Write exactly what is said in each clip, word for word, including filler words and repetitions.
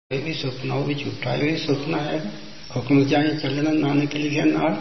ਇਹ ਵੀ ਸੁਪਨਾ ਉਹ ਵੀ ਝੂਠਾ ਇਹ ਵੀ ਸੁਪਨਾ ਹੈ। ਹੁਕਮ ਜਾਏ ਚੱਲਣਾ ਨਾਨਕ ਲਿਖਿਆ ਨਾਲ।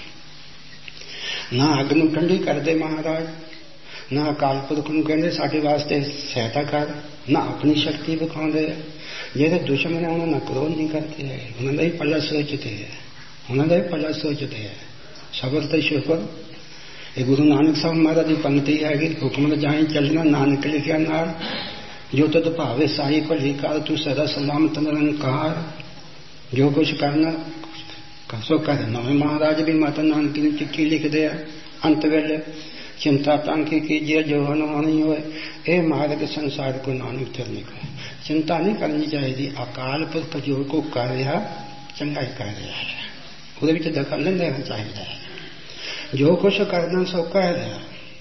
ਨਾ ਅੱਗ ਨੂੰ ਠੰਡੀ ਕਰਦੇ ਮਹਾਰਾਜ, ਨਾ ਅਕਾਲ ਪੁਰਖ ਨੂੰ ਕਹਿੰਦੇ ਸਾਡੇ ਵਾਸਤੇ ਸਹਾਇਤਾ ਕਰ, ਨਾ ਆਪਣੀ ਸ਼ਕਤੀ ਵਿਖਾਉਂਦੇ। ਜਿਹੜੇ ਦੁਸ਼ਮਣ ਹੈ ਉਹਨਾਂ ਨਾਲ ਕ੍ਰੋਧ ਨਹੀਂ ਕਰਦੇ ਹੈ, ਉਹਨਾਂ ਦਾ ਹੀ ਭਲਾ ਸੋਚਦੇ ਹੈ, ਉਹਨਾਂ ਦਾ ਹੀ ਭਲਾ ਸੋਚਦੇ ਹੈ। ਸਬਰ ਤੇ ਸ਼ੁਕਰ। ਇਹ ਗੁਰੂ ਨਾਨਕ ਸਾਹਿਬ ਮਹਾਰਾਜ ਦੀ ਪੰਕਤੀ ਹੈਗੀ। ਹੁਕਮ ਜਾਏ ਚੱਲਣਾ ਨਾਨਕ ਲਿਖਿਆ ਨਾਲ। ਜੋ ਤਦ ਭਾਵੇ ਸਾਈ ਭਲੀ ਕਰ, ਤੂੰ ਸਦਾ ਸਲਾਮਤ ਨਿਰੰਕਾਰ। ਜੋ ਕੁਛ ਕਰਨਾ ਸੋ ਕਰ। ਨਵੇਂ ਮਹਾਰਾਜ ਵੀ ਮਾਤਾ ਨਾਨਕੀ ਨੂੰ ਚਿੱਠੀ ਲਿਖਦੇ ਆ ਅੰਤ ਵੇਲੇ। ਚਿੰਤਾ ਤਾਂਕੀ ਕੀਜੀਏ ਜੋ ਹੋਣੀ ਹੋਏ, ਇਹ ਮਾਰਗ ਸੰਸਾਰ ਕੋ ਨਾਨਕ ਚਰਨੀ ਕੋ। ਚਿੰਤਾ ਨਹੀਂ ਕਰਨੀ ਚਾਹੀਦੀ। ਅਕਾਲ ਪੁਰਖ ਜੋ ਕੋ ਕਰ ਰਿਹਾ ਚੰਗਾ ਹੀ ਕਰ ਰਿਹਾ ਹੈ, ਉਹਦੇ ਵਿੱਚ ਦਖਲ ਨਹੀਂ ਦੇਣਾ ਚਾਹੀਦਾ ਹੈ। ਜੋ ਕੁਛ ਕਰਨਾ ਸੋ ਕਹਿ ਰਿਹਾ,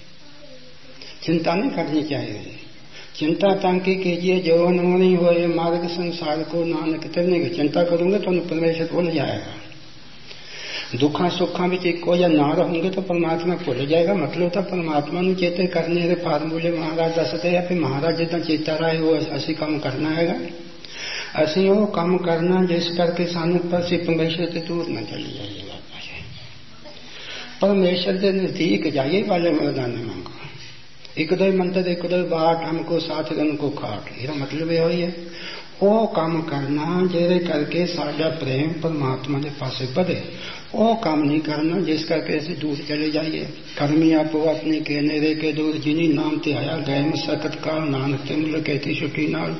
चिंता नहीं करनी चाहिए। चिंता तांकी कीजिए जो अनहोनी होए, मार्ग संसार को नानक तरने की। चिंता करोगे तो परमेश्वर भूल जाएगा। दुखा सुखा में इको या ना रहोगे तो परमात्मा भूल जाएगा। मतलब तो परमात्मा ने चेते करने के फार्मूले महाराज दसते हैं। महाराज जितना चेता रहे वो असी काम करना है। असी वो काम करना जिस करके सानू पर परमेश्वर से दूर न चली जाइएगा। परमेश्वर के नजदीक जाइए वाले मैदान मांगो। एक दो मंत्र एक दो बाट हमको साथ को खाट। यह मतलब यह है वो काम करना जेरे करके साडा प्रेम परमात्मा के पास बढ़े। वो काम नहीं करना जिस करके ऐसे दूर चले जाइए। कर्मी आपो अपने के नेरे के दूर, जिनी नाम ते आया गए में सकत काल, नानक ते मिल कहती छुट्टी नाल।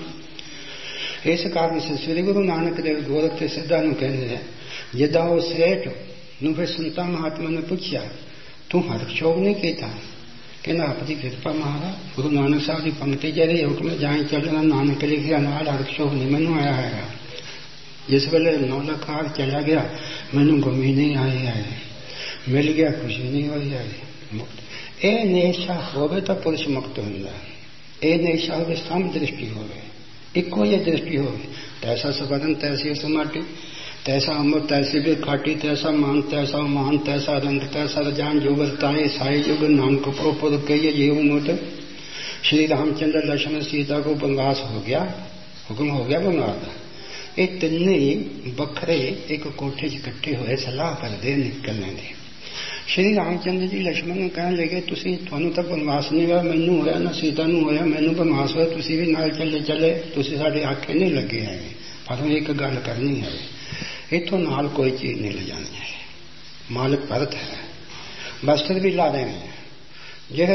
इस कारण से श्री गुरु नानक देव गोरख ते सिद्धा नु कहते हैं, जिदा वो सेठ नु फिर संता महात्मा ने पूछा तू हर शोक नहीं कहता कहना आपकी कृपा महाराज। गुरु नानक साहब की पंक्ति जरी हुक्म जाए चलना नानक लिखिया नाल हर शोक नहीं मैनू आया है। जिस वेले नौ लख हार चला गया मैनू गुमी नहीं आई है, मिल गया खुशी नहीं हुई है। मुक्त ए नेशा होवे तो पुरुष मुक्त होंगे। ए नेशा होवे सम दृष्टि होवे, इको ये दृष्टि होवे। तैसा सबदन तैसी समाटी, तैसा अमर तैसी भी खाटी, तैसा मान तैसा मान, तैसा रंग तैसा रजान जो वर्ताए साई युग नानक प्रोपुर कहिए जीव मोट। श्री रामचंद्र लक्ष्मण सीता को वनवास हो गया, हुक्म हो गया वनवास। ये तिन्ने बखरे एक कोठे च इकट्ठे हुए सलाह करते निकलने की। श्री रामचंद्र जी लक्ष्मण ने कहने लगे तुसी थानू तो वनवास नहीं हुआ, मैनू होया ना सीता नू होया, मैनू वनवास होया, तुसी भी नाल चले चले, तुसी साडे आखे नहीं लगे है। पर एक गल करनी है, इथों नाल कोई चीज नहीं ले जानी है। मालिक भरत है, वस्त्र भी ला देने हैं। जेड़े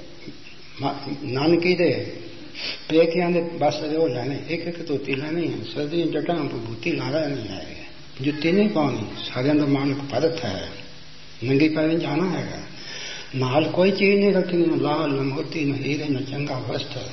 नानकी दे पेकियां दे वस्त्र वो लेने, एक एक धोती लेनी है। सर्दी जटा बूती ला लेनी है, जुत्ती नहीं पानी। सारे का मालिक भरत है, नंगी पैर जाना है। नाल कोई चीज नहीं रखनी, लाल न मोती न हीरे न चंगा वस्त्र।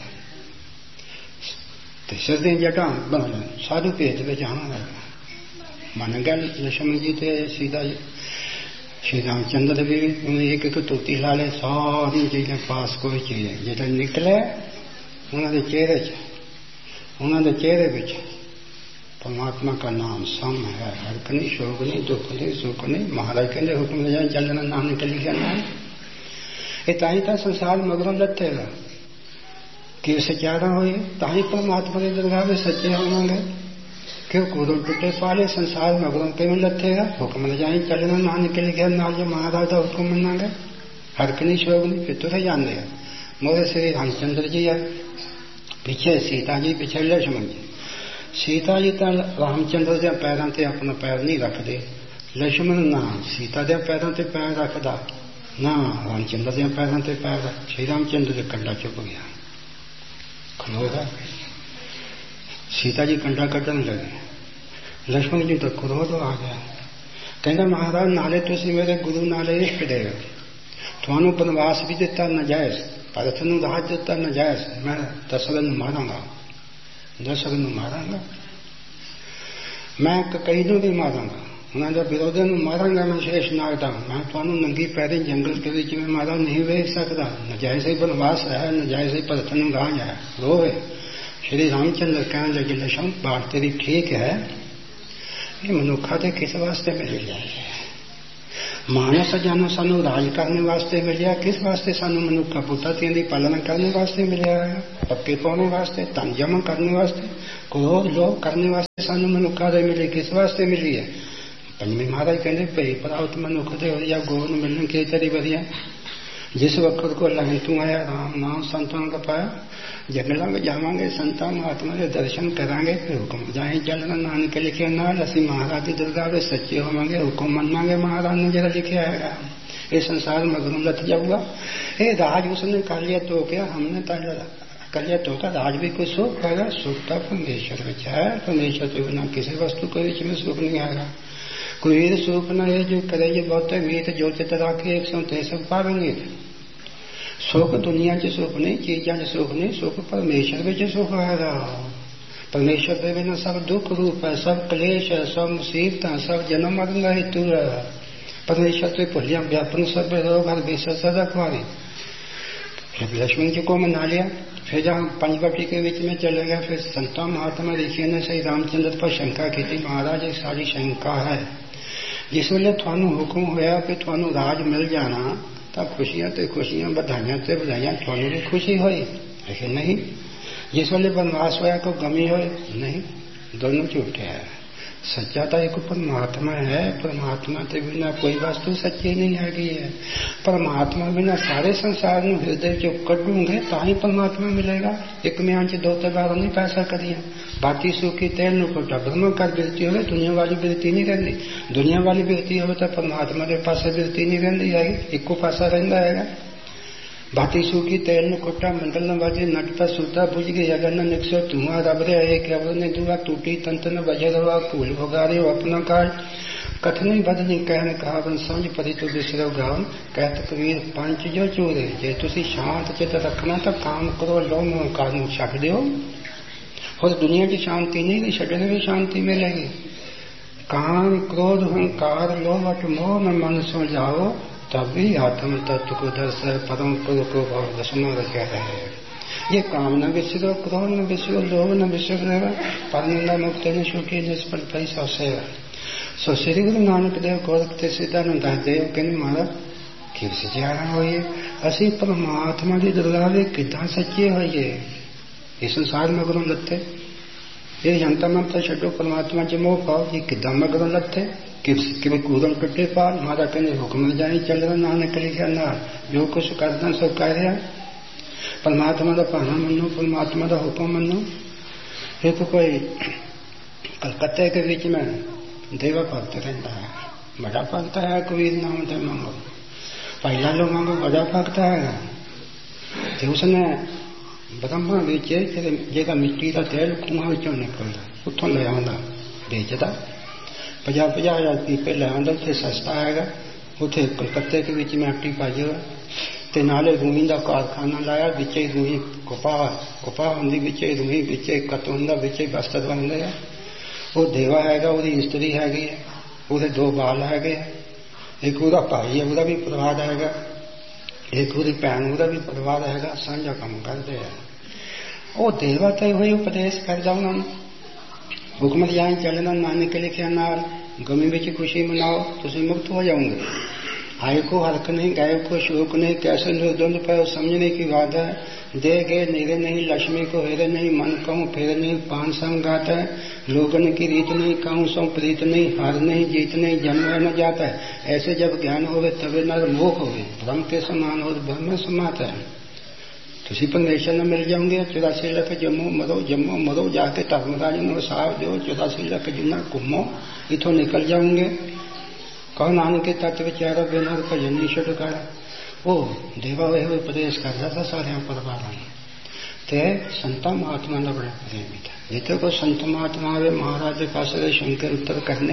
सर्दी जटा बना साधु भेद में जाना है। मन गया लक्ष्मण जी थे सीता जी। श्री रामचंद्र भी एक एक धोती ला ले, सारी चीजें पास कोई चीज जो निकले उन्होंने चेहरे उन्होंने चेहरे बिच परमात्मा का नाम सम है। हरक नहीं, शोक नहीं, दुख नहीं, सुख नहीं। महाराज कहते हुक्म ले जाए चलना नानक लिखिया नाम। ये ताही तो संसार मगरों लथेगा कि सचारा होए, ताही परमात्मा के दरगाह में सच्चे होंगे। क्यों कूदों टुटे पाले संसार मगरों के में लथेगा। हुक्म ले जाए चलना नानक लिखिया नाल। जो महाराज का हुक्म मनांगे हरक नहीं, शोक नहीं, फिर तो जाने मोरे श्री रामचंद्र जी है, पीछे सीता जी, पीछे लक्ष्मण जी। सीता जी तो रामचंद्र के पैरों से अपना पैर नहीं रखते, लक्ष्मण ना सीता के पैरों से पैर रखता, ना रामचंद्र के पैरों से पैर रख। श्री रामचंद्र से कंडा चुप गया, खलोगा। सीता जी कंडा कटन लगे, लक्ष्मण जी तो क्रोध आ गया। कहना महाराज नाले तुसी मेरे गुरु नाले इश्क दे, थानू बनवास भी दिता नजायज, भरत नू राज दिता नजायज। मैं दशरथ मारांगा, दशरथ नू मारांगा, मैं कई नू भी मारांगा, उन्होंने विरोधी नू मारांगा। मैं शेष नाग दा, मैं थानू नंगी पैरी जंगल के बीच में मारा नहीं वेख सकता। नजायज ही बनवास है, नजायज ही भरत नू गांज है, रोवे। श्री रामचंद्र कहने लगे लक्ष्मण बात तेरी ठीक है, ये मनुखा तो किस वास्ते मिल जाए। मानस जन सानू राज करने वास्ते मिलिया, किस वास्ते सानू मनुखा पुत्तां दी पालना करने वास्ते मिलिया है, पक्के पाने वास्ते, धन जमा करने वास्ते, क्रोध लोभ करने वास्ते सानू मनुखा दे मिली, किस वास्ते मिली है। पंजवीं महाराज कहते भई प्राप्त मनुख दे वधिया गोवन मिलने के तरी वधिया, जिस वक्त को लहन तू आया राम नाम संतां का पाया, जंगलों में जावांगे संतां महात्मा के दर्शन करांगे, फिर हुक्म जाए चलना नानक लिखे नाल, असी महाराज की दरगाह में सच्चे होवांगे, हुक्म मनांगे महाराज ने जरा लिखे आएगा, ये संसार मगरों लथ जाऊगा। ये राज उसने कर लिया तो क्या, हमने कर लिया तो क्या, राज भी कोई सुख होगा, सुख तो परमेश्वर में है, परमेश्वर के बिना किसी वस्तु के बीच में सुख नहीं आएगा। कोई सुख न है जो करे ये बहुत मीत, जो चित राखे एक सौ तिरसठ पावेंगे। सुख दुनिया च सुख नहीं, चीजा च सुख नहीं, सुख परमेश्वर में सुख आएगा। परमेश्वर के बिना सब दुख रूप है, सब क्लेश है, सब मुसीबत, सब जन्म मरण का हेतु है। परमेश्वर से भुलिया व्यापन सब रोग हर बेसर सदा खुआरी। जब लक्ष्मण जी को मना लिया, फिर जहाँ पंचवटी के बीच में चले गया, फिर संता महात्मा ऋषि ने सही रामचंद्र पर शंका की थी, महाराज एक सारी शंका है, जिस वे थानू हुक्म होया कि थानू राज मिल जाना, तब खुशियां तो खुशियां, बधाइयां तो बधाइयां, थानू भी खुशी हुई, लेकिन नहीं। जिस वे वनवास होया को गमी हो नहीं, दोनों झूठे है। सच्चा तो एक परमात्मा है, परमात्मा के बिना कोई वस्तु सच्ची नहीं हैगी है। परमात्मा बिना सारे संसार में हृदय चो कटूंगे तो ही परमात्मा मिलेगा। एक में आंच दो तबार नहीं पैसा करिए, बाती सूखी तेल नुकोटा ब्रह्म कर बिरती हो, दुनिया वाली बिरती नहीं रहती। दुनिया वाली बिरती हो तो परमात्मा के पास बिरती नहीं रहती जाएगी, इको पासा रहा है। बाती सूखी तेल न खोटा मंडल न बाजे, नट पर सूता बुझ गई अगर न निकसो धुआं रब रे एक अवर ने दुआ, टूटी तंत न बजे रवा, फूल भोगारे अपना काल, कथनी बदनी कहन कहावन, समझ परी तो बिसरो गावन। कहत कबीर पंच जो चूरे, जे तुसी शांत चित रखना तो काम करो, लो मोह कानू छक दो। और दुनिया की शांति नहीं, छड़ने भी शांति मिलेगी। काम क्रोध हंकार लोभ अट मोह में मन सो जाओ, तभी आत्म तत्व को दर्श परम पुरुष को भाव दसना रखा है। ये काम न विसरो, क्रोध न विसरो, लोभ न विसरो, परनिंदा मुक्त न सुखी निष्फल पैसा से। सो श्री गुरु नानक देव गोरखते सिद्धानंद देव कहने महाराज कि सजाना होइए, असी परमात्मा की दरगाह कितना सच्चे होइए। ये संसार में गुरु लत्ते ये जनता ममता छो, परमात्मा च मोह पाओ, ये किदा मगरों लत्ते कि कूदम टुटे पाल। मारा कहने हुक्म जाए चल रहा नानक लिखा ना, जो कुछ करना सब कह रहा। परमात्मा का भाना मनो, परमात्मा का हुक्म मनो। ये तो कोई कलकत्ते के बीच में देवा भक्त रहता है, बड़ा भक्त है, कबीर नाम थे मांगो, पहला लो मांगो, बड़ा भक्त है। तो उसने ब्रह्मा बेचे जेका मिट्टी का तेल कुआं विचों निकलता, उतों ले आंदा बेचता, पचास पचास हजार पीपे ले आंदा, उत्थे सस्ता हैगा। उत्थे कलकत्ते के बीच में हट्टी पाई हो, ते नाले रूही का कारखाना लाया, बिचे रूही कपाह कपाह होंदी, बिचे रूही, बिचे कत होंदा, बिचे बस्तर बनते हैं। वो देवा हैगा, वो इस्त्री हैगी है, वो दो बाल हैगे, एक वो भाई है, वह भी परिवार हैगा, एक वो भैन वह भी परिवार हैगा, साझा काम करते हैं। वो देवा तो वही उपदेश करता उन्होंने, हुक्म जाए चलना नानक लिखिया नाल, गमी में खुशी मनाओ, तुम मुक्त हो जाओगे। आय को हल्क नहीं, गाय को शोक नहीं, कैसे निर्द्वंद पर समझने की बात है। दे गए नीरे नहीं, लक्ष्मी को हेरे नहीं, मन कहूँ फेर नहीं, पान संग गाता है। लोगन की रीत नहीं, कहूँ सौ प्रीत नहीं, हार नहीं जीत नहीं, जन्म न जाता है। ऐसे जब ज्ञान होवे तबे नर मोह होवे, ब्रह्म के समान हो ब्रह्म समाता है। तुसी परमेश्वर न मिल जाओगे। चौरासी लख जम्मो मरो, जम्मो मरो, जाके धर्मराज नो साव दो, चौरासी लख जिन्ना घूमो, इथों निकल जाओगे। कहो नानक के तत्व विचारो, बिना भजन नहीं छुटकारा। वो देवा वह उपदेश कर रहा था सारे परिवार ते संता महात्मा का बड़ा प्रेमी था। जितने को संत महात्मा आवे महाराज के पास शंकर उत्तर करने,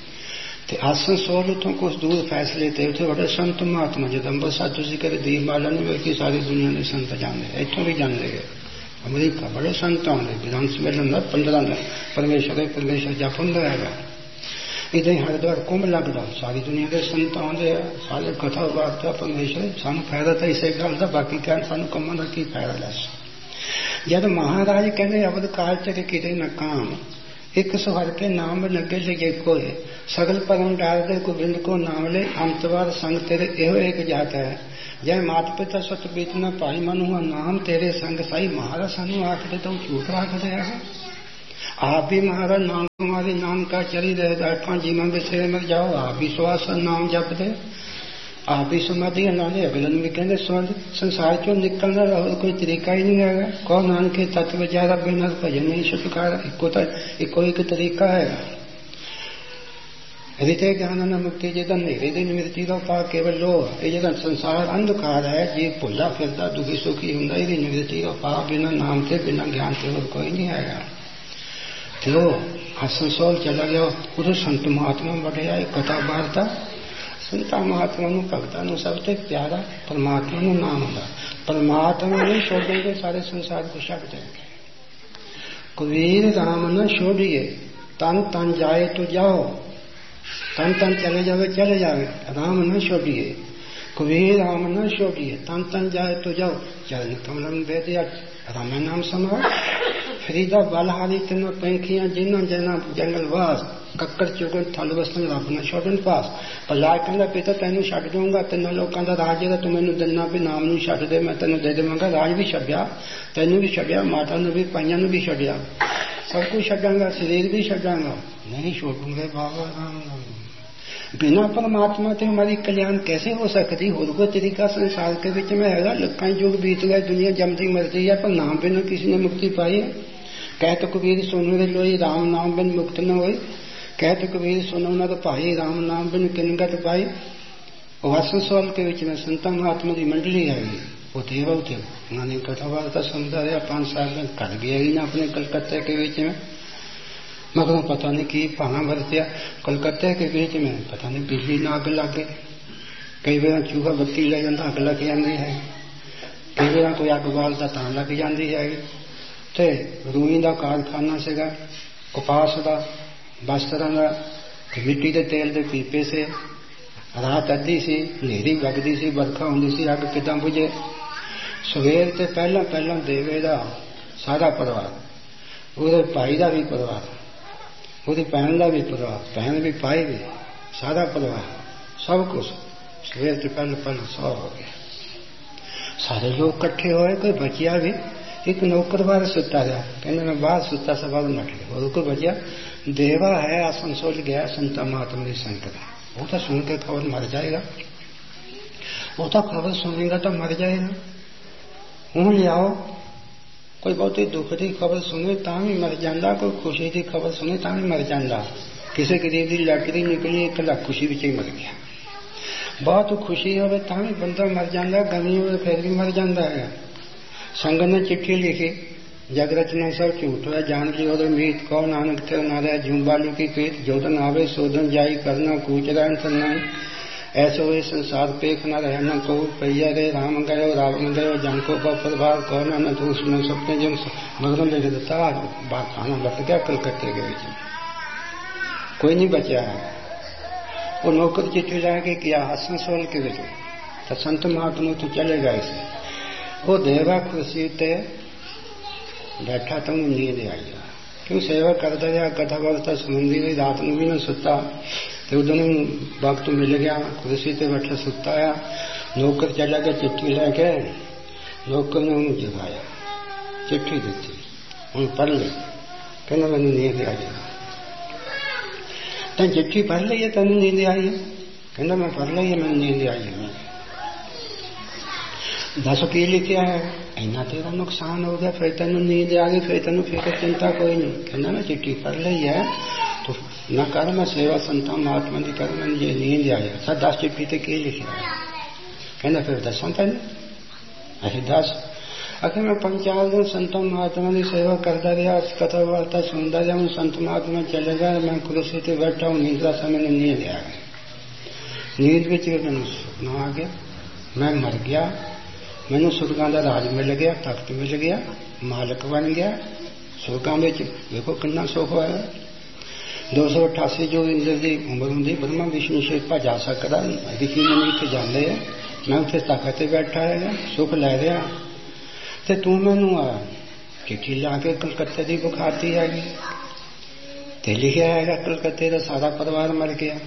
ते आसन सोल उतों कुछ दूर फैसले थे, उसे बड़े संत महात्मा जो अंबरसर तुझी करे दीपमाला नहीं वे सारी दुनिया ने संत जाने, इतों भी जान ले अमरीका बड़े संत आने, विधान सम्मेलन पंद्रह दिन परमेश्वर परमेश्वर जापन रहेगा। इधर हरिद्वार कुंभ लगता, सारी दुनिया के संत आते, सारे कथा वार्ता परमेश्वर सानू फायदा तो इसे गल का, बाकी क्या सानू कमान का की फायदा दस। जब महाराज कहते अवध काल च किते न काम, एक सुहर के नाम लगे लगे कोय, सगल परम डाल दे गोविंद को नाम ले, अंतवार संग तेरे एहो एक जाता है। जय माता पिता सत बीत न पाई मनुआ, नाम तेरे संग साई महाराज सानू आखदे तो झूठ आखदे है। आप भी महाराज नाम तुम्हारे नाम का चली रहे अठा जीवन विषय मर जाओ, आप भी श्वास नाम जप दे, आप भी समाधि नाले अगलन भी कहते स्वर्ग संसार क्यों निकलना रहो, कोई तरीका ही नहीं है। कौन नान के तत्व ज्यादा बिना भजन नहीं छुटकारा, इको एक तरीका है। हृदय ज्ञान न मुक्ति जदन हृदय निवृत्ति का पा केवल लो, ये जदन संसार अंधकार है, जी भुला फिरता दुखी सुखी होंगे, यदि निवृत्ति का पा बिना नाम से बिना ज्ञान से और कोई नहीं आएगा। लो हसनसोल चला गया, पूरे संत महात्मा बढ़ जाए कथा वार्ता, संता महात्मा भगता सबसे प्यारा परमात्मा नु नाम होगा। परमात्मा नहीं छोड़ेंगे सारे संसार को छड़ देंगे। कबीर राम न छोड़िए, तन तन जाए तो जाओ, तन तन चले जावे चले जावे, राम न छोड़िए। कबीर राम न छोड़िए, तन तन जाए तो जाओ, चरण कमल वेद राम नाम समाओ। फरीदा बलहारी तीन पैंखिया जिन्ना जना जंगलवास, कक्कर चुगन थल वस्तन रब न छोड़न पास। भला कहता पिता तेन छड़ दूंगा, तिना लोगों का राज है तू मैनू दिना भी नाम नू छड़ दे, मैं तेन दे देवांगा। राज भी छड्या, तेनू भी छड्या, माता नू भी पाइयां नू भी छड्या, सब कुछ छड्डांगा, शरीर भी छड्डांगा, नहीं छोड़ूंगे बाबा राम। बिना परमात्मा ते हमारी कल्याण कैसे हो सकती? होर कोई तरीका संसार के विच में है? लखा युग बीत गए, दुनिया जमती मरती है, पर नाम बिना किसी ने मुक्ति पाई है। कह तो कबीर सुनो रे लोई, राम नाम बिन मुक्त न होई। कह तो कबीर सुनो न तो भाई, राम नाम बिन किनगत पाई। हसनसोल के विच में संता महात्मा की मंडली है, वो देवा थे, उन्होंने कथा वार्ता सुनता रहा। पांच साल में कर गया ही ना अपने कलकत्ते के बीच में, मगर पता नहीं की भाना बरतिया। कलकत्ते के बीच में पता नहीं बिजली ना अग लग गई, कई बार चूहा बत्ती ले जाता अग लग जाती है, कई बार कोई अग बालता तां लग जाती है। ते रूई का कारखाना सेगा, कपास का, वस्त्रां का, मिट्टी के तेल के पीपे से। रात अद्धी सी, हनेरी वगदी सी, बरखा होंदी सी, अग किदां बुझे। सवेर ते पहला पहला देवे दा सारा परिवार, उहदे भाई का भी परिवार, उहदी भैन का भी परिवार, भैन भी भाई भी, सारा परिवार, सब कुछ सवेर ते पहले पहले सौ हो गया। सारे लोग इकट्ठे होए, कोई बचिया भी। एक नौकर बाहर सुता रहा, कहने मैं बाहर सुता सब नट गया, और कोई बचिया देवा है आसनसोल गया संता महात्मा की संगत, वो तो सुन के खबर मर जाएगा, वो तो खबर सुनेगा तो मर जाएगा। हूं लियाओ, कोई बहुत ही दुख की खबर सुने ता भी मर जाता, कोई खुशी की खबर सुने ता भी मर जाता। किसी गरीब की लटरी निकली, एक लाख खुशी विच ही मर गया। बहुत खुशी हो ता भी बंदा मर जाता, गमी हो फिर भी मर जाता है। संगत ने चिट्ठी लिखी, जग रचना सब झूठ है, जान ली और मीत कौ नानक थे ना रहे जूम बालू की पीत। जोधन आवे शोधन जाई करना, कूच रैन सन्नाई। ऐसो हुए संसार पेख न रहे न को पैया रे, राम गयो रावण गयो, जन को प्रभाव कौन न धूस न सपने जन मगरम लिख देता। बात खाना बट गया कलकत्ते के बीच, कोई नहीं बचा है। वो नौकर चिट्ठी जाके किया हसनसोल के बीच, तो संत महात्मा तो चले गए इसे। वो देवा खुशी ते बैठा तो नींद आई, क्यों सेवा करता रहा, कथा वार्ता सुनती रही, रात में भी ना सुता। तो उधर वक्त मिल गया, कुर्सी ते बैठा सुता आया। नौकर चला गया चिट्ठी लेके, नौकर ने उन्हें जगाया, चिट्ठी दी थी, उन्हें पढ़ ली, कहना मैंने नींद आई है। तेन चिट्ठी पढ़ ली है, तेन नींद आई है? कहना मैं पढ़ ली है, मैंने नींद आई है। दस की लिखा है, इना तेरा नुकसान हो गया, फिर तेन नींद आ गई, फिर तेन फिर चिंता कोई नहीं। कहना मैं चिट्ठी पढ़ ली है तो न कर, मैं सेवा संता महात्मा की कर, मैंने ये नींद आई है। सर दस चिट्ठी ते की लिखा है? कहना फिर दसा तेन अरे दस। अगर मैं पंज चार दिन संता महात्मा की सेवा करता रहा, कथा वार्ता सुनता रहा, हूँ संत महात्मा चले गए, मैं कुर्सी से बैठा हूँ, नींद से मैंने नींद आ गई। नींद में मैंने सुपना आ गया, मैं मर गया, मैनू सुरगां दा राज मिल गया, तख्त मिल गया, मालिक बन गया सुरगां में। देखो कितना सुख है। दो सौ अठासी जो इंद्र की उम्र होंगी, ब्रह्मा विष्णु शिव जा सकता, ऋषि मुनि इतने जाते हैं, मैं उत्थे तख्त बैठा है, सुख लै रहा, तो तू मैनू आ चिट्ठी ला के कलकत्ते की बुखाती हैगी। ते लिखा आएगा कलकत्ते का सारा परिवार मर गया,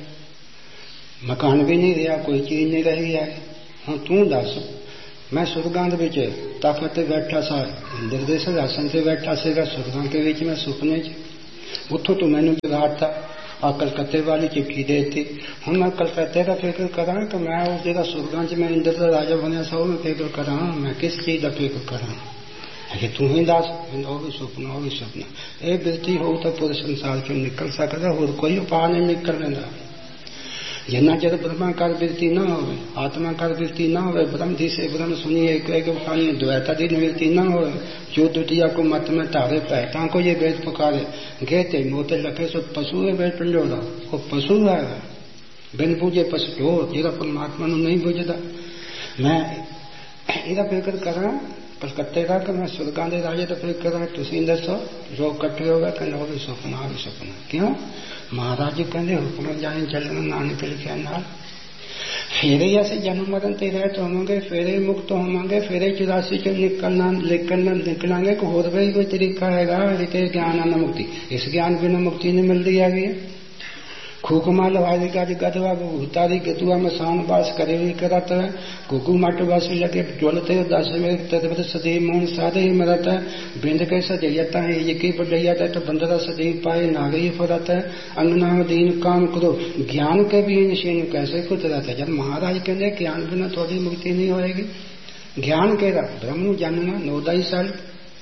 मकान भी नहीं रहा, कोई चीज नहीं रही है। हाँ तू दस, मैं सुरगां दे विच तख्त ते बैठा सा, इंद्र दे सिंहासन ते बैठा सीगा सुरगां के विच, मैं सुपने च, उथों तू मैनू जगाड़ता आ कलकत्ते वाली चिट्ठी देती। हुण मैं कलकत्ते का फिक्र करा कि मैं उस जगह सुरगां च मैं इंद्र का राजा बनया सा, मैं फिक्र करा, मैं किस चीज का फिक्र करा? अरे तू ही दस, वो भी सुपना, वो भी सुपना। ये बिरती हो तो पूरे संसार चो निकल सकता, होर कोई उपाय नहीं निकल रहा। जिन्ना चर ब्रह्माकार वृत्ति न हो, आत्माकार वृत्ति न हो, ब्रह्म धी से ब्रह्म सुनिए एक एक उठाइए, द्वैता दी निवृत्ति न हो, जो द्वितीया को मत में तारे पैता को ये वेद पुकारे, घेते मोते लखे सो पशु है वेद पंजोड़ा, वो पशु है बिन पूजे पशु ढोर, जिरा परमात्मा नहीं बुझदा। मैं इहदा फिक्र करा कलकत्ते का कि मैं सुरगां दे राजे का फिक्र करा, तुसीं दसो जो इकट्ठे होगा कहना वो भी सुपना, भी सुपना। क्यों? महाराज जी कहते हुक्म जाए चलना नानक लिखिया नाल, फेरे ऐसे जन्म मरण ते रहत होवांगे, फेरे मुक्त होवांगे, फेरे चौरासी चो निकलना निकलना निकलांगे। को होर भी कोई तरीका हैगा जिते ज्ञान आना मुक्ति? इस ज्ञान बिना मुक्ति नहीं मिलती हैगी। खूकमा लवादी का गदवा भूतारी गदुआ में शान बास करे हुई करत है, कुकु मट वासी लगे ज्वलते दस में तदवत सदैव मोहन साधे ही मरत है, बिंद के सदैता है यकी बढ़िया तो बंदरा सदैव पाए नागई फरत है, अंगना में दीन काम करो ज्ञान के भी निशीन कैसे खुद रहता है। जब महाराज कहते ज्ञान बिना थोड़ी मुक्ति नहीं होएगी। ज्ञान कह रहा ब्रह्म जानना नौदाई साल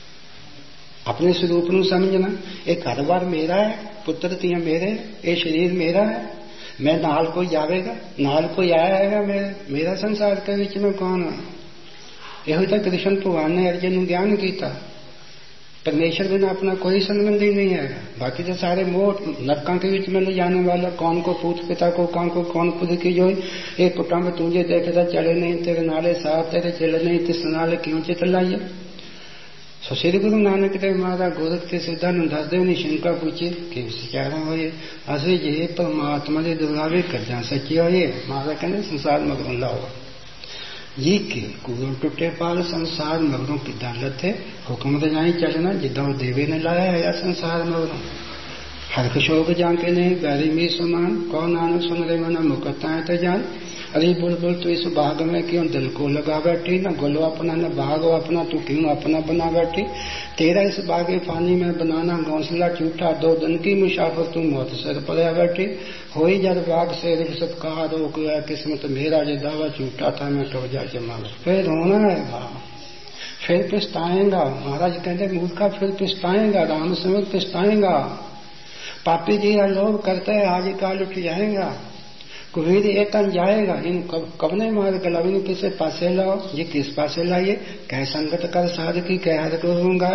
अपने स्वरूप ਨੂੰ समझना, ये घर बार मेरा है, पुत्र तिया मेरे, ये शरीर मेरा है, मैं नाल कोई जावेगा, नाल कोई आया है, मैं मेरा संसार के विच में कौन है? यही तो कृष्ण भगवान ने अर्जुन को ज्ञान किया। परमेश्वर बिना अपना कोई संबंध ही नहीं है, बाकी तो सारे मोह नरकों के बीच में ले जाने वाला, कौन को पूत पिता को कौन को कौन खुद की जो एक पुटा में तुझे देखता चले नहीं, तेरे नाले साथ तेरे चले नहीं, तिस नाले क्यों चित लाइए। सो श्री गुरु नानक देव महाराज गोरख के सिद्धानंद दसदेव ने शंका पूछी कि विचार होए असि जे परमात्मा के दुर्गावे करजा सच्ची होए। महाराज कहने संसार मगरों लाओ जी के कूदों टुटे पाल संसार मगरों की दालत है, हुक्म तो जाई चलना जिदा वो देवे ने लाया है या संसार मगरों। हरख शोक जाके नहीं बैरी मी समान, कौन नानक सुन रहे मना मुकता है तो जान। अरे बुलबुल तो इस बाग में क्यों दिल को लगा बैठी, न गोलो अपना न बाग अपना, तू क्यों अपना बना बैठी। तेरा इस बागे पानी में बनाना घोंसला झूठा, दो दिन की मुसाफिर तू मौत सर पड़या बैठी। होई जब बाग से रिश्वत कहा रोक गया किस्मत मेरा, जो दावा झूठा था मैं टो जा जमा। फिर रोना है फिर पिछताएगा। महाराज कहते मूर्खा फिर पिछताएगा, राम समय पिछताएगा। पापी जी लोग करते है आज काल उठ जाएगा, कुबीर एतन जाएगा। इन कब कबने मार गला इन किसे पासे लाओ, ये किस पासे लाइए, कह संगत कर साध की कह हर करूंगा।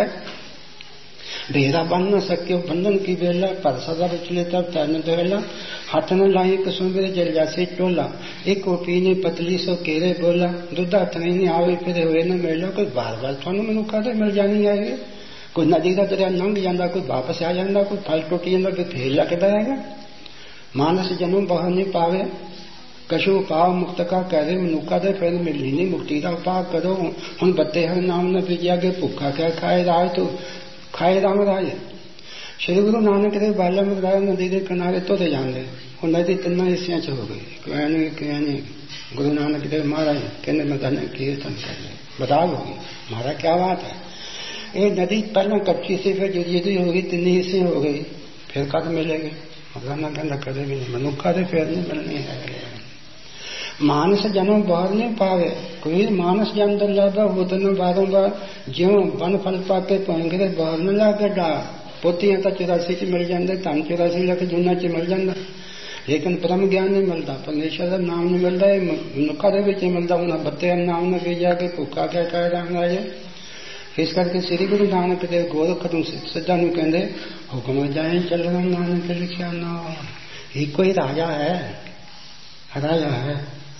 ढेरा बन न सक्यो बंधन की बेला, पर सदा बचले तब तैरन देला। हाथ न लाई कसुंबे जल जासे टोला, एक पीने पतली सो केरे बोला। दुधा नहीं आवे फिर हुए न मेलो, कोई बार बार थानू मनुखा दे मिल जानी आएगी। कोई नदी का दरिया लंघ जाता, कोई वापस आ जाता, कोई फल टुट जाता, कोई फेर लगता है। मानस जन्म बह नहीं पावे, कशु पाव मुक्त का करे मनुखा दे फिर मिली नहीं मुक्ति का उपाय करो। हम बत्ते हर नाम न पिजिया के भुखा क्या खाए राज, तो खाए राम राज। श्री गुरु नानक देव बाला मदाया नदी के किनारे तो थे जाने, वो नदी तीन हिस्सियां च हो गई। कहने कहने गुरु नानक देव महाराज कहने मैं धन कीर्तन करने बता होगी। महाराज क्या बात है, ये नदी पहले कच्ची से फिर जुदी होगी, तीन हिस्से हो गई, फिर कद मिलेगी। कहना कहना कदे भी नहीं मनुखा से फिर नहीं मिलनी है। मानस जन्म बाहर नहीं पावे, कोई मानस जन्म तो लादा वो दिन बारंबार ज्यो बन फल पाके पहुंचे बाहर न लागे डार। पोतियां तो चौरासी च मिल जाते, धन चौरासी लख जूना च मिल जाता, लेकिन परम ज्ञान नहीं मिलता, परमेश्वर का नाम नहीं मिलता। मनुखा दे विच मिलता, उन्हें बत्ते नाम न भेजा के भूखा क्या कह रहा है। इस करके श्री गुरु नानक देव गोरख सिद्धा नु कहते हुक्म जाए चलना नानक लिखिया ना। ही कोई राजा है, राजा है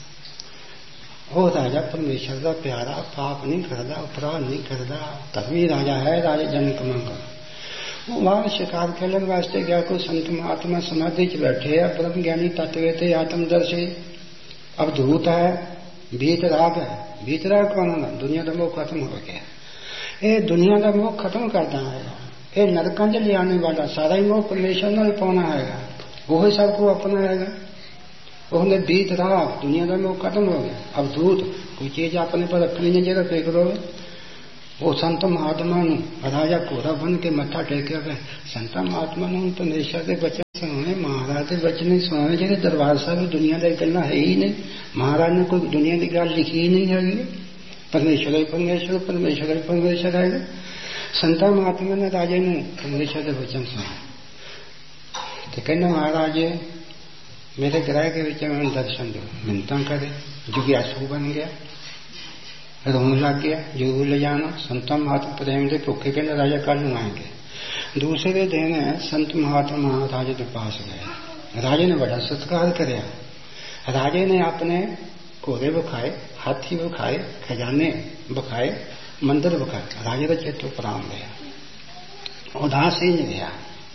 वो राजा परमेश्वर का प्यारा, पाप नहीं करता, अपराध नहीं करता, तभी राजा है। राजा जनक मंगा वो वहां शिकार खेलन वास्ते गया, कोई संत महात्मा समाधि च बैठे है, ब्रह्म ज्ञानी तत्व थे आत्मदर्शी। अब धूत है, बीत राग है। बीत राग कौन है? दुनिया का मोह खत्म हो गया। ये दुनिया का मोह खत्म करता है, ये नरकां च ले आने वाला सारा ही मोह परमेश्वर नाल पाना है, वो ही सबको अपना है। उसने बीत रहा, दुनिया का मोह खत्म हो गया। अब दूत कोई चीज अपने पर रखनी नहीं जरा फेंक दो। वो संत महात्मा राजा कोरा बन के मत्था टेकिया गए। संत महात्मा ने परमेश्वर के वचन सुने, महाराज के वचन नहीं सुने। जेडे दरबार साहब दुनिया की गल्लां है ही नहीं, महाराज ने कोई दुनिया की गल लिखी ही नहीं है। परमेश्वर ही परमेश्वर, परमेश्वर ही परमेश्वर है। संत महात्मा ने राजे ने परमेश्वर के वचन सुने तो कहना, महाराज मेरे ग्रह के विच में दर्शन दो। मिन्नतां करे, जिज्ञासु बन गया, रोने लग गया, जरूर ले जाना। संत महात्मा प्रेम के भुखे कहने राजा कल नूं आएंगे। दूसरे दिन संत महात्मा राजे के पास गए। राजे ने बड़ा सत्कार कराया। राजे ने अपने घोड़े विखाए, हाथी विखाए, खजाने विखाए, मंदिर विखाए। राजे का चेतो प्राण गया, उदासीन गया।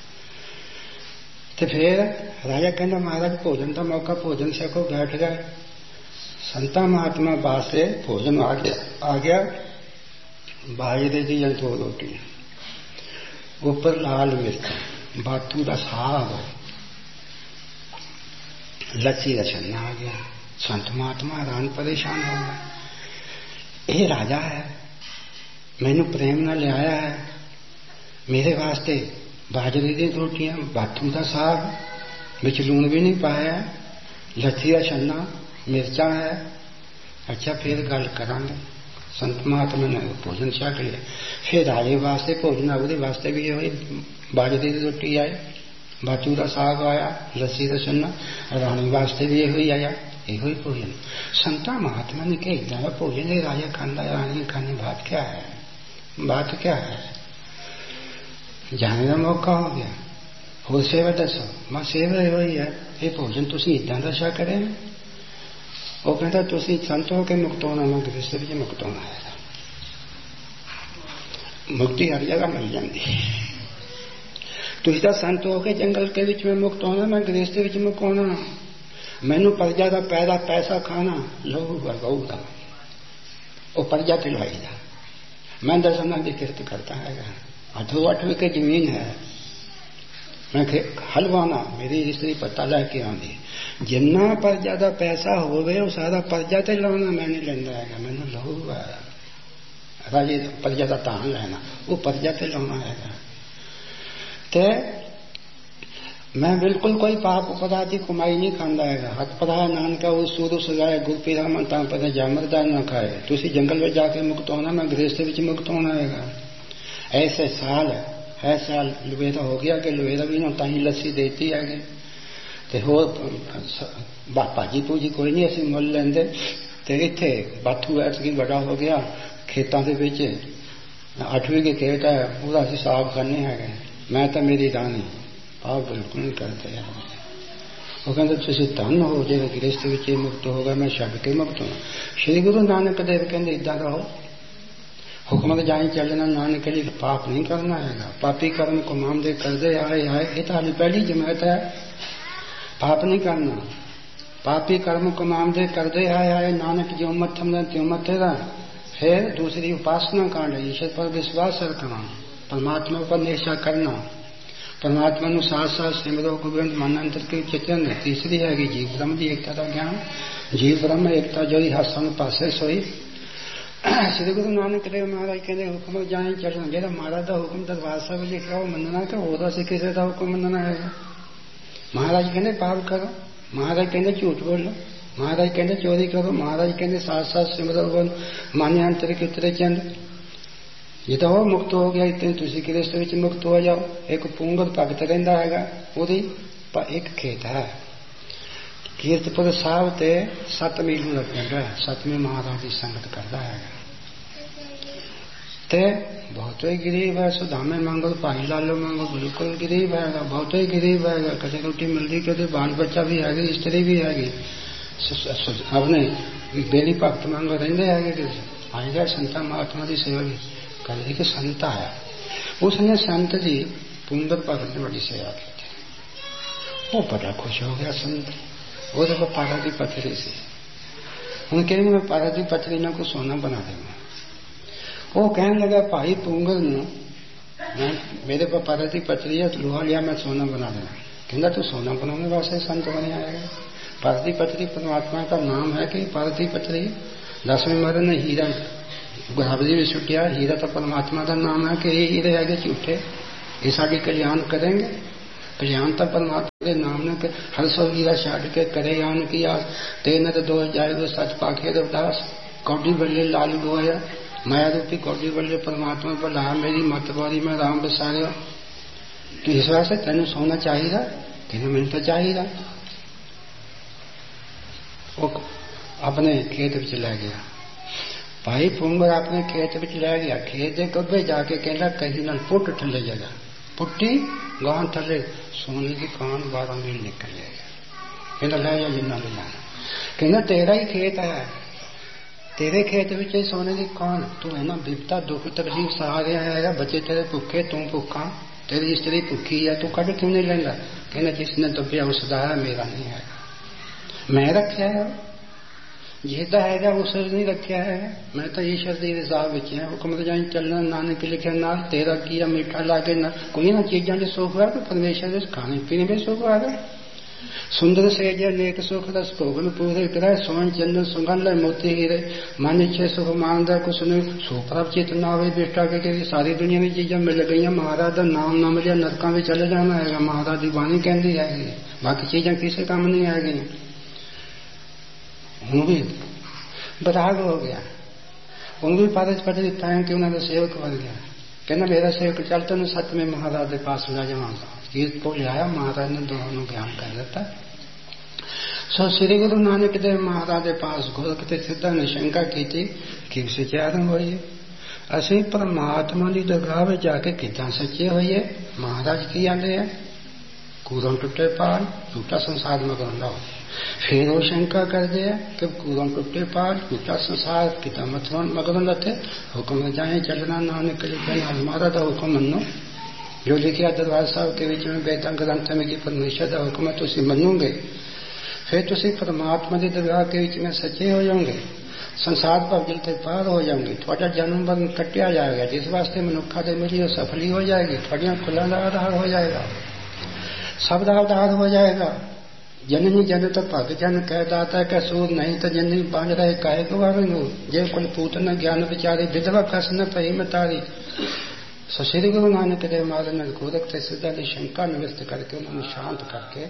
तो फिर राजा कहना, महाराज भोजन का मौका, भोजन सको, बैठ गए। संता महात्मा पास से भोजन आ गया आ गया बाजरे की दो रोटी, ऊपर लाल मिर्च, बातू का साग, लस्सी का छन्ना आ गया। संत महात्मा हैरान परेशान हो गए। ये राजा है, मैनू प्रेम न लिया है, मेरे वास्ते बाजरे की रोटियां, बाथू का साग, बिच लूण भी नहीं पाया, लस्सी का छन्ना, मिर्चा है। अच्छा फिर गल करांगे। संत महात्मा ने भोजन छक लिया। फिर राजे वास्ते भोजन, उसके वास्ते भी ये बाजरे की रोटी आई, बाथू का साग आया, लस्सी का छन्ना। रानी वास्ते भी यो आया, यो भोजन। संता महात्मा ने कहा, इतना भोजन है राजा खाना, रानी खानी, बात क्या है, बात क्या है। जाने का मौका हो गया। हो सेवा दसो। मैं सेवा यो ही है, ये भोजन तुसीं इदां दा छक रहे हैं। वो कहता, तुसीं संत हो के मुक्त होना, मैं गृहस्थ विच मुक्त होना है। मुक्ति हर जगह मिल जाती है। तुसीं तां संत हो के जंगल के विच में मुक्त होना, मैं गृहस्थ विच मुक्त होना। मैनू प्रजा का पैदा पैसा खाना, लहू गऊ का, वो प्रजा खिलवाई दा। मैं दर्शनां की किरत करता है। अठो अठ विके जमीन है, मैं हलवाना, मेरी स्त्री पता लैके आती। जिन्ना प्रजा का पैसा हो गए, वो सारा प्रजा ते लाना मैं नहीं लेंदा है। मैनू लहू है राजे प्रजा का तान लेना, वो प्रजा ते लाना है। ते मैं बिल्कुल कोई पाप अपराध की कमाई नहीं खाता है। हथ पढ़ाया नानका वो सूद सजाए, गुर पीरा मन तां पता जामरदार न खाए। तुसी जंगल में जाके मुक्त होना, मैं गृहस्थ विच मुक्त होना है। ऐसे साल है साल लुवेरा हो गया कि लुवेरा भी ना ताही लस्सी देती है। तो होर भाजी भूजी कोई नहीं असीं मुल लेंदे। ते इत्थे बाथू ऐतकी बड़ा हो गया, खेतों के विच अठवीं के खेत है, वह असीं साग खाने हैं। मैं तो मेरी रानी आप बिल्कुल नहीं करते हैं। वो कहते तुसीं धन हो जे गृहस्थ विच मुक्त होगा, मैं छड्ड के मुक्त होना। श्री गुरु नानक देव कहते इदां रहो, हुक्म जाई चलना, नानक के लिए पाप नहीं करना है। पापी कर्म को मामदे करते आए आए, ये तो हाली पहली जमात है। पाप नहीं करना, पापी कर्म को मामदे करते आए आए, नानक जो मत थमदा त्यों मत तेरा। फिर दूसरी उपासना कांड, ईश्वर पर विश्वास रखना, परमात्मा पर निष्ठा करना, परमात्मा नु साथ साथ सिमरो गोबिंद मन अंतर के चितन। तीसरी है जीव ब्रह्म की एकता का ज्ञान, जीव ब्रह्म एकता जो ही हसन पासे सोई। श्री गुरु नानक देव महाराज कहते हुक्म जाए चलना, जो महाराज का हुक्म दरबार साहब लिखा वो मनना, तो होर असीं किसी का हुक्म मनना है। महाराज कहते पाप करो, महाराज कहते झूठ बोलो, महाराज कहते चोरी करो, महाराज कहते साथ साथ सिमरो बोल मान्य अंतर के उतरे चंद। ये तो वो मुक्त हो गया, इतने तुसी गृहस्थ विच मुक्त हो जाओ। एक पूंगल भगत रहिंदा हैगा, ओदी एक खेत है कीरतपुर साहब ते सत मील का पिंड है। सतवें महाराज की संगत करता है। ते बहुत ही गरीब है, सुदामे मंगल भाई लालो मंगल बिल्कुल गरीब है, बहुत ही गरीब है। कदे रोटी मिलती, कदे बाल बच्चा भी है, स्त्री भी हैगी। अपने बेली भगत मंगल रहिंदे है। आई गए संता महात्मा की सेवा भी कर कि संत आया, उसने संत जी पुंदर भगत ने बड़ी सेवा की थी। वो बड़ा खुश हो गया संत। वो देखो पारा की पथरी से हूँ कहेंगे मैं पारा की पथरी ना को सोना बना देंगे। वो कहने लगा भाई पुंगल न मैं मेरे को पार्वती पचरी है, लोहा लिया मैं सोना बना देना। कहना तू सोना बनाने वास्ते संत बने आएगा। पार्वती पचरी परमात्मा का नाम है कि पार्वती पचरी। दसवें मरे ने हीरा गुलाबजी भी छुटिया, हीरा तो परमात्मा का नाम है कि ये हीरे है झूठे, ये साड़ी कल्याण करेंगे। कल्याण तो परमात्मा के नाम ने हर सौ हीरा छाड़ के करे यान किया, तेन तो दो जाए सच पाखे रविदास। कौडी बल्ले लाल गोया, माया रूपी कौडी बल्ले परमात्मा बुलाया, मेरी मत बारी में राम बसाया। तो इस वास्ते तेन सोना चाहिए, तेन मैंने तो चाहिए। वो अपने खेत में लै गया, भाई पुंगर अपने खेत में लै गया। खेत के कब्बे जाके कहना कहीं ना पुट थले जगह, पुट्टी गां थले सोने की कान बारह मील निकल जाएगा। कहना लै जा जिन्ना ले जाना। कहना तेरा ही खेत है, तेरे खेत में सोने की कान, तू है ना विपता दुख तकलीफ सहा रहा है, बच्चे तेरे भुखे तू भुखा, तेरी स्त्री भुखी है, तू कट क्यों नहीं लेंदा। कहना जिसने दबिया उसका है, मेरा नहीं है, मैं रखा है। जिसका है उसने नहीं रखा है, मैं तो ईश्वर की रजा विच है। हुक्म जाए चलना नानक लिखे ना, तेरा किया मीठा लागे ना। कोई ना चीजा जो सुख है तो परमेश्वर के खाने पीने में सुख आ गया। सुंदर से जे नेक सुख रस भोगन पूरे करे, सोन चंदन सुगंध मोती हीरे, मन इच्छे सुख मानदा कुछ नहीं। सुप्रभ चित ना आवे बेटा के सारी दुनिया में चीजा मिल गई। महाराज का नाम ना मिले नरकों में चले जाना है, महाराज की बाणी कहती है, बाकी चीजा किसी काम नहीं आएगी। हूं भी बराग हो गया, हूं भी पारस पढ़ दिता है कि उन्होंने सेवक बन गया। कहना मेरा सेवक चल तेन सत्य में महाराज के पास ले जाऊंगा। गीत को लिया, महाराज ने दोनों ज्ञान कर देता। सो श्री गुरु नानक देव महाराज के पास गोरखते सिद्धा ने शंका की थी कि सच्चे आरंभ होइए, असी परमात्मा की दरगाह में जाके कितना सच्चे होइए। महाराज की आते हैं कूदम टुटे पाल झूठा संसार में गंदा हो। फिर वो शंका कर दिया कि कूदम टुटे पाल झूठा संसार कितना मतलब मगन थे। हुक्म जाए चलना नानक लिखे, हमारा तो हुक्म मनो जो लिखिया दरबार साहब के बीच में वेदांत ग्रंथ में कि परमेश्वर का हुक्म है तुम मनोगे, फिर तुम परमात्मा की दरगाह के बीच में सच्चे हो जाओगे, संसार पर जलते पार हो जाओगे, थोड़ा जन्म बन कटिया जाएगा। जिस वास्ते मनुखा से मिली सफली हो जाएगी, थोड़िया खुला आधार हो जाएगा, शब्द आधार हो जाएगा। जननी जन तो भग जन कह दाता का सूर, नहीं तो जननी बांझ रहे काहे गवावेंगे। जे कुल पूत न ज्ञान विचारी, विधवा कस न पही मतारी। सो श्री गुरु नानक देव महाराज ने गोरख से सिद्धा की शंका निवृत्त करके उन्होंने शांत करके